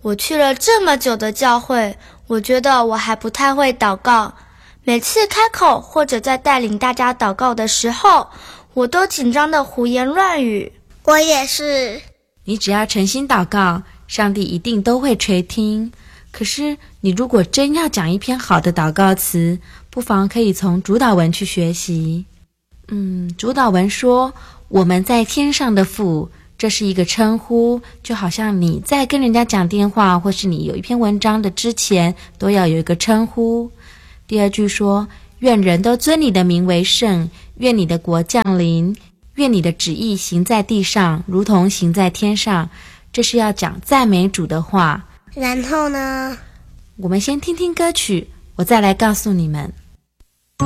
我去了这么久的教会，我觉得我还不太会祷告。每次开口或者在带领大家祷告的时候，我都紧张的胡言乱语。 我也是。 你只要诚心祷告，上帝一定都会垂听。可是你如果真要讲一篇好的祷告词，不妨可以从主祷文去学习。主祷文说，我们在天上的父，这是一个称呼，就好像你在跟人家讲电话，或是你有一篇文章的之前，都要有一个称呼。第二句说，愿人都尊你的名为圣，愿你的国降临，愿你的旨意行在地上，如同行在天上。这是要讲赞美主的话。 然后呢？ 我们先听听歌曲，我再来告诉你们。